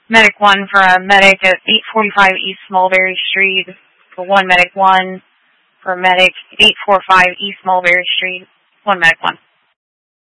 Medic 1 for a medic at 845 East Mulberry Street. For 1 Medic 1 for a medic 845 East Mulberry Street. 1 Medic 1.